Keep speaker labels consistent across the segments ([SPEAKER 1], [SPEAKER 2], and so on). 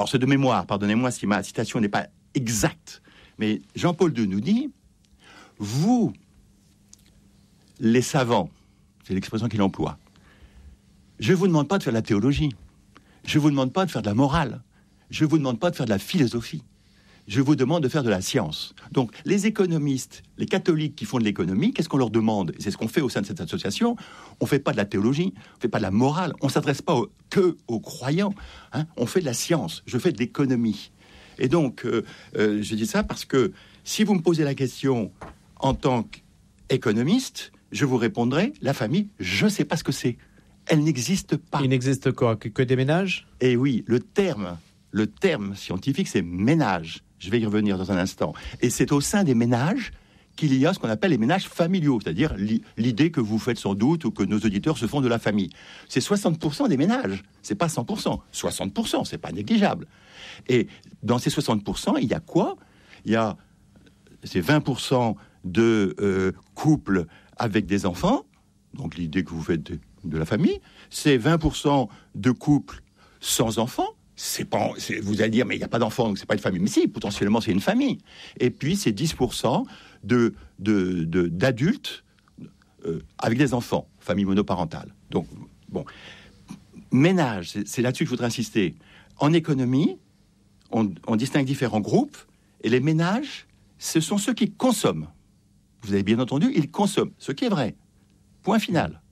[SPEAKER 1] alors c'est de mémoire, pardonnez-moi si ma citation n'est pas exacte, mais Jean-Paul II nous dit, vous, les savants, c'est l'expression qu'il emploie, je ne vous demande pas de faire de la théologie, je ne vous demande pas de faire de la morale, je ne vous demande pas de faire de la philosophie, je vous demande de faire de la science. Donc, les économistes, les catholiques qui font de l'économie, qu'est-ce qu'on leur demande ? C'est ce qu'on fait au sein de cette association. On ne fait pas de la théologie, on ne fait pas de la morale, on ne s'adresse pas que aux croyants. On fait de la science, je fais de l'économie. Et donc, je dis ça parce que si vous me posez la question en tant qu'économiste, je vous répondrai, la famille, je ne sais pas ce que c'est. Elle n'existe pas.
[SPEAKER 2] Il n'existe quoi ? Que des ménages ?
[SPEAKER 1] Et oui, le terme scientifique, c'est ménage. Je vais y revenir dans un instant. Et c'est au sein des ménages qu'il y a ce qu'on appelle les ménages familiaux, c'est-à-dire l'idée que vous faites sans doute ou que nos auditeurs se font de la famille. C'est 60% des ménages, c'est pas 100%. 60%, c'est pas négligeable. Et dans ces 60%, il y a quoi ? Il y a ces 20% de couples avec des enfants, donc l'idée que vous faites de la famille, c'est 20% de couples sans enfants. Vous allez dire, mais il n'y a pas d'enfants, donc c'est pas une famille. Mais si, potentiellement, c'est une famille. Et puis, c'est 10% d'adultes avec des enfants, famille monoparentale. Donc, bon, ménage, c'est là-dessus que je voudrais insister. En économie, on distingue différents groupes, et les ménages, ce sont ceux qui consomment. Vous avez bien entendu, ils consomment, ce qui est vrai. Point final.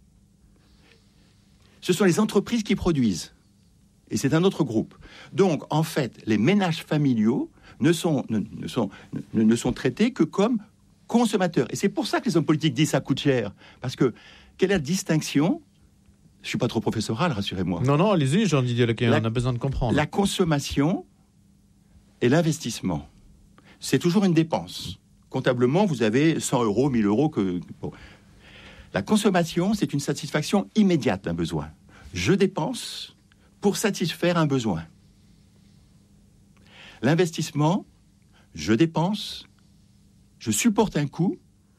[SPEAKER 1] Ce sont les entreprises qui produisent. Et c'est un autre groupe. Donc, en fait, les ménages familiaux ne sont traités que comme consommateurs. Et c'est pour ça que les hommes politiques disent ça coûte cher. Parce que, quelle est la distinction ? Je ne suis pas trop professoral, rassurez-moi.
[SPEAKER 2] Non, allez-y, Jean-Didier Lecaillon, on a besoin de comprendre.
[SPEAKER 1] La consommation et l'investissement, c'est toujours une dépense. Comptablement, vous avez 100 euros, 1000 euros. Bon. La consommation, c'est une satisfaction immédiate d'un besoin. Je dépense pour satisfaire un besoin. L'investissement, je dépense, je supporte un coût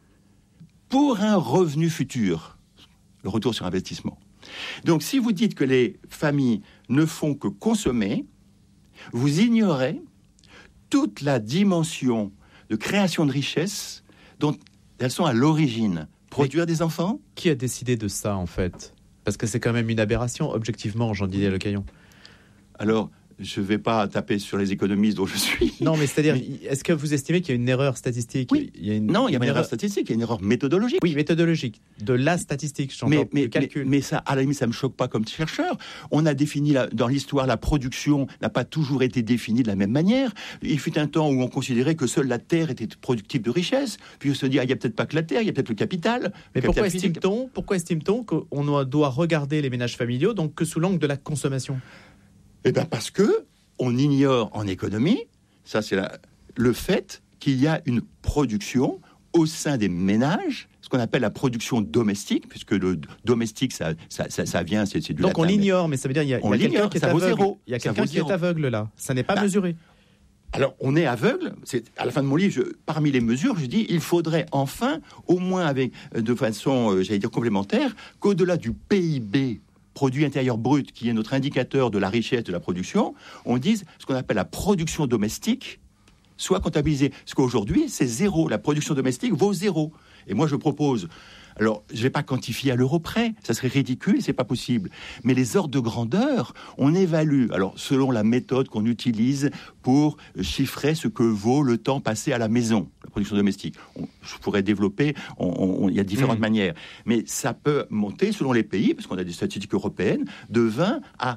[SPEAKER 1] pour un revenu futur, le retour sur investissement. Donc, si vous dites que les familles ne font que consommer, vous ignorez toute la dimension de création de richesse dont elles sont à l'origine. Produire des enfants ?
[SPEAKER 2] Qui a décidé de ça, en fait ? Parce que c'est quand même une aberration, objectivement, Jean-Didier Lecaillon.
[SPEAKER 1] Alors, je ne vais pas taper sur les économistes dont je suis.
[SPEAKER 2] Non, mais c'est-à-dire, est-ce que vous estimez qu'il y a une erreur statistique ?
[SPEAKER 1] Oui. Non, il y a une erreur statistique, il y a une erreur méthodologique.
[SPEAKER 2] Oui, méthodologique. De la statistique, j'entends, le calcul.
[SPEAKER 1] Mais ça, à la limite, ça ne me choque pas comme chercheur. On a défini, dans l'histoire, la production n'a pas toujours été définie de la même manière. Il fut un temps où on considérait que seule la terre était productive de richesse. Puis on se dit, il n'y a peut-être pas que la terre, il y a peut-être le capital.
[SPEAKER 2] Mais pourquoi estime-t-on qu'on doit regarder les ménages familiaux donc que sous l'angle de la consommation ?
[SPEAKER 1] Eh bien, parce que on ignore en économie, ça c'est le fait qu'il y a une production au sein des ménages, ce qu'on appelle la production domestique, puisque le domestique, ça vient, c'est du latin.
[SPEAKER 2] Donc on l'ignore, mais ça veut dire qu'il y a quelqu'un qui est aveugle. Il y a quelqu'un qui est aveugle là. Ça n'est pas mesuré.
[SPEAKER 1] Alors, on est aveugle. À la fin de mon livre, parmi les mesures, je dis il faudrait enfin, au moins de façon, complémentaire, qu'au-delà du PIB, produit intérieur brut, qui est notre indicateur de la richesse de la production, on dise ce qu'on appelle la production domestique soit comptabilisée. Parce qu'aujourd'hui, c'est zéro. La production domestique vaut zéro. Et moi, je propose... Alors, je ne vais pas quantifier à l'euro près, ça serait ridicule, c'est pas possible. Mais les ordres de grandeur, on évalue, alors selon la méthode qu'on utilise pour chiffrer ce que vaut le temps passé à la maison, la production domestique. Je pourrais développer, il y a différentes manières. Mais ça peut monter selon les pays, parce qu'on a des statistiques européennes, de 20 à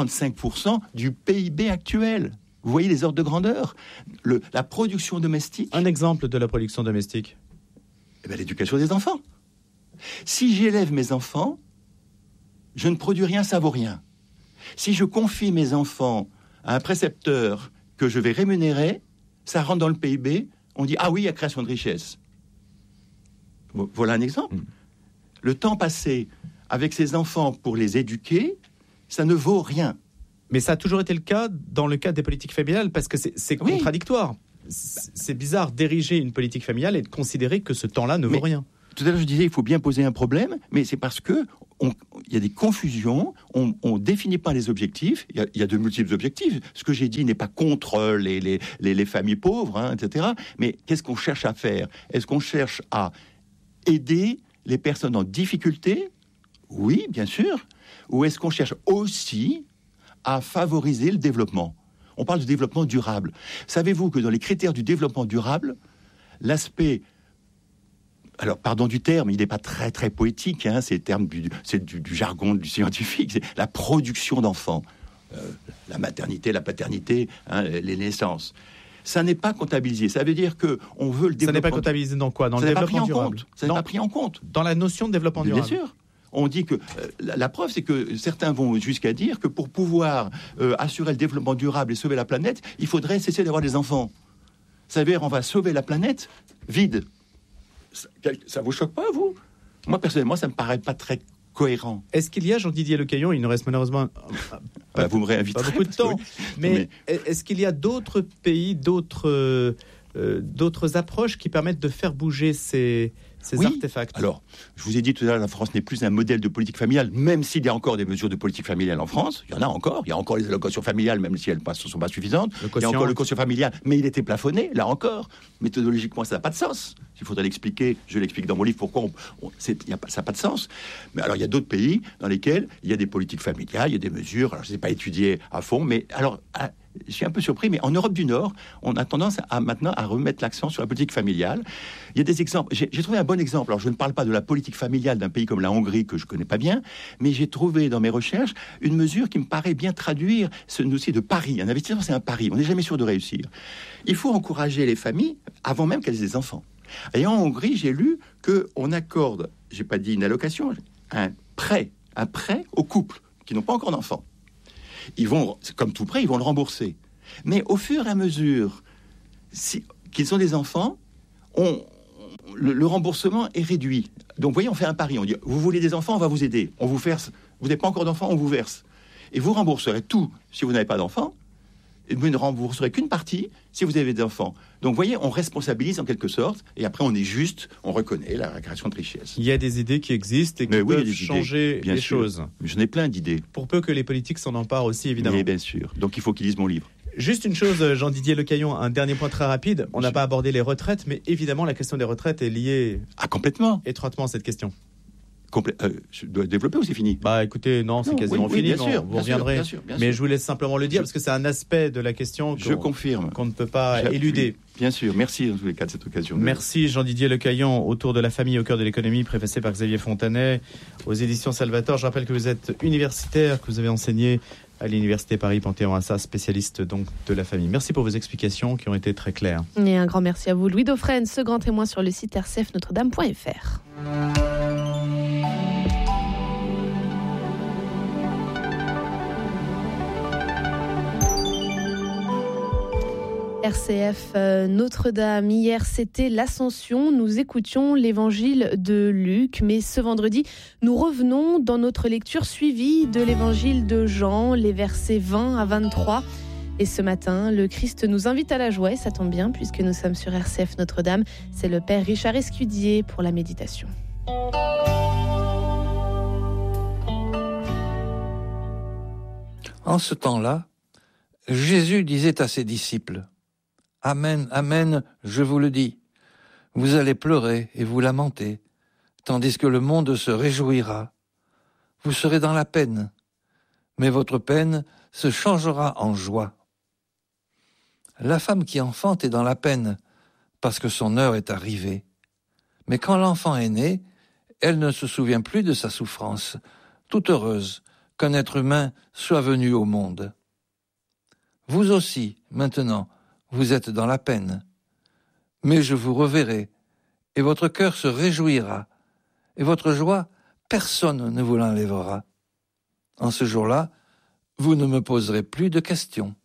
[SPEAKER 1] 45% du PIB actuel. Vous voyez les ordres de grandeur ? La production domestique...
[SPEAKER 2] Un exemple de la production domestique ?
[SPEAKER 1] L'éducation des enfants. Si j'élève mes enfants, je ne produis rien, ça vaut rien. Si je confie mes enfants à un précepteur que je vais rémunérer, ça rentre dans le PIB, on dit « Ah oui, il y a création de richesse ». Voilà un exemple. Le temps passé avec ses enfants pour les éduquer, ça ne vaut rien.
[SPEAKER 2] Mais ça a toujours été le cas dans le cadre des politiques familiales, parce que c'est contradictoire. C'est bizarre d'ériger une politique familiale et de considérer que ce temps-là ne vaut rien.
[SPEAKER 1] Tout à l'heure, je disais, il faut bien poser un problème, mais c'est parce que il y a des confusions, on ne définit pas les objectifs, il y a de multiples objectifs. Ce que j'ai dit n'est pas contre les familles pauvres, etc. Mais qu'est-ce qu'on cherche à faire ? Est-ce qu'on cherche à aider les personnes en difficulté ? Oui, bien sûr. Ou est-ce qu'on cherche aussi à favoriser le développement ? On parle de développement durable. Savez-vous que dans les critères du développement durable, l'aspect... Alors, pardon du terme, il n'est pas très, très poétique, c'est le terme c'est du jargon du scientifique, c'est la production d'enfants. La maternité, la paternité, les naissances. Ça n'est pas comptabilisé. Ça veut dire qu'on veut le développement...
[SPEAKER 2] Ça n'est pas comptabilisé dans quoi ? Dans le développement durable ?
[SPEAKER 1] Ça n'est pas pris en compte.
[SPEAKER 2] Dans la notion de développement durable.
[SPEAKER 1] Bien sûr. On dit que la preuve, c'est que certains vont jusqu'à dire que pour pouvoir assurer le développement durable et sauver la planète, il faudrait cesser d'avoir des enfants. Ça veut dire on va sauver la planète vide. Ça vous choque pas, vous ? Moi, personnellement, ça me paraît pas très cohérent.
[SPEAKER 2] Est-ce qu'il y a, Jean-Didier Le Caillon, il nous reste malheureusement
[SPEAKER 1] vous me réinviterez,
[SPEAKER 2] pas beaucoup de temps, mais est-ce qu'il y a d'autres pays, d'autres approches qui permettent de faire bouger ces artefacts ?
[SPEAKER 1] Alors, je vous ai dit tout à l'heure, la France n'est plus un modèle de politique familiale, même s'il y a encore des mesures de politique familiale en France. Il y en a encore. Il y a encore les allocations familiales, même si elles ne sont pas suffisantes. Il y a encore le quotient familial, mais il était plafonné, là encore. Méthodologiquement, ça n'a pas de sens. Il faudrait l'expliquer. Je l'explique dans mon livre pourquoi ça n'a pas de sens. Mais alors, il y a d'autres pays dans lesquels il y a des politiques familiales, il y a des mesures. Alors, je ne les ai pas étudiées à fond, mais alors... Je suis un peu surpris, mais en Europe du Nord, on a tendance maintenant à remettre l'accent sur la politique familiale. Il y a des exemples. J'ai trouvé un bon exemple. Alors, je ne parle pas de la politique familiale d'un pays comme la Hongrie, que je ne connais pas bien, mais j'ai trouvé dans mes recherches une mesure qui me paraît bien traduire ce dossier de pari. Un investissement, c'est un pari. On n'est jamais sûr de réussir. Il faut encourager les familles avant même qu'elles aient des enfants. Et en Hongrie, j'ai lu qu'on accorde, je n'ai pas dit une allocation, un prêt aux couples qui n'ont pas encore d'enfants. Ils vont, comme tout prêt, ils vont le rembourser. Mais au fur et à mesure qu'ils ont des enfants, le remboursement est réduit. Donc, vous voyez, on fait un pari. On dit, vous voulez des enfants, on va vous aider. On vous verse. Vous n'avez pas encore d'enfants, on vous verse. Et vous rembourserez tout si vous n'avez pas d'enfants. Et vous ne rembourserez qu'une partie si vous avez des enfants. Donc, vous voyez, on responsabilise en quelque sorte. Et après, on est juste, on reconnaît la création de richesse.
[SPEAKER 2] Il y a des idées qui existent et qui peuvent changer les choses.
[SPEAKER 1] J'en ai plein d'idées.
[SPEAKER 2] Pour peu que les politiques s'en emparent aussi, évidemment.
[SPEAKER 1] Mais bien sûr. Donc, il faut qu'ils lisent mon livre.
[SPEAKER 2] Juste une chose, Jean-Didier Le Caillon, un dernier point très rapide. On n'a pas abordé les retraites, mais évidemment, la question des retraites est liée
[SPEAKER 1] complètement.
[SPEAKER 2] Étroitement à cette question.
[SPEAKER 1] Je dois développer ou c'est fini ?
[SPEAKER 2] Écoutez, non, c'est quasiment fini.
[SPEAKER 1] Bien sûr,
[SPEAKER 2] vous reviendrez.
[SPEAKER 1] Bien sûr.
[SPEAKER 2] Mais je vous laisse simplement le dire parce que c'est un aspect de la question
[SPEAKER 1] je confirme
[SPEAKER 2] qu'on ne peut pas éluder.
[SPEAKER 1] Bien sûr, merci dans tous les cas de cette occasion.
[SPEAKER 2] Merci Jean-Didier Le Caillon, autour de la famille au cœur de l'économie, préfacé par Xavier Fontanet, aux éditions Salvator. Je rappelle que vous êtes universitaire, que vous avez enseigné à l'université Paris Panthéon-Assas, spécialiste donc de la famille. Merci pour vos explications qui ont été très claires.
[SPEAKER 3] Et un grand merci à vous, Louis Dauphren, ce grand témoin sur le site rcfnotredame.fr. RCF Notre-Dame. Hier, c'était l'Ascension. Nous écoutions l'évangile de Luc. Mais ce vendredi, nous revenons dans notre lecture suivie de l'évangile de Jean, les versets 20 à 23. Et ce matin, le Christ nous invite à la joie. Et ça tombe bien puisque nous sommes sur RCF Notre-Dame. C'est le Père Richard Escudier pour la méditation.
[SPEAKER 4] En ce temps-là, Jésus disait à ses disciples: Amen, amen, je vous le dis, vous allez pleurer et vous lamenter, tandis que le monde se réjouira. Vous serez dans la peine, mais votre peine se changera en joie. La femme qui enfante est dans la peine, parce que son heure est arrivée. Mais quand l'enfant est né, elle ne se souvient plus de sa souffrance, toute heureuse qu'un être humain soit venu au monde. Vous aussi, maintenant, vous êtes dans la peine, mais je vous reverrai, et votre cœur se réjouira, et votre joie, personne ne vous l'enlèvera. En ce jour-là, vous ne me poserez plus de questions.